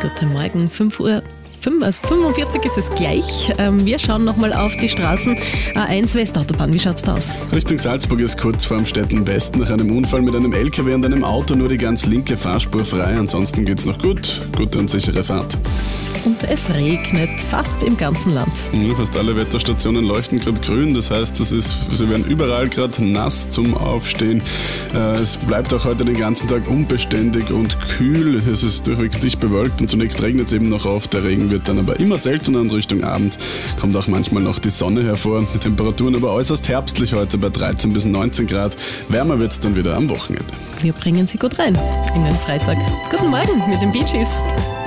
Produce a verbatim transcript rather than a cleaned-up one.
Guten Morgen, fünf Uhr. Also fünfundvierzig ist es gleich. Wir schauen nochmal auf die Straßen. A eins Westautobahn, wie schaut's da aus? Richtung Salzburg ist kurz vor dem Städten West nach einem Unfall mit einem L K W und einem Auto nur die ganz linke Fahrspur frei. Ansonsten geht's noch gut. Gute und sichere Fahrt. Und es regnet fast im ganzen Land. Ja, fast alle Wetterstationen leuchten gerade grün. Das heißt, das ist, sie werden überall gerade nass zum Aufstehen. Es bleibt auch heute den ganzen Tag unbeständig und kühl. Es ist durchwegs dicht bewölkt und zunächst regnet es eben noch auf. Der Regen wird dann aber immer seltener und Richtung Abend kommt auch manchmal noch die Sonne hervor. Die Temperaturen aber äußerst herbstlich heute bei dreizehn bis neunzehn Grad. Wärmer wird es dann wieder am Wochenende. Wir bringen Sie gut rein in den Freitag. Guten Morgen mit den Bee Gees.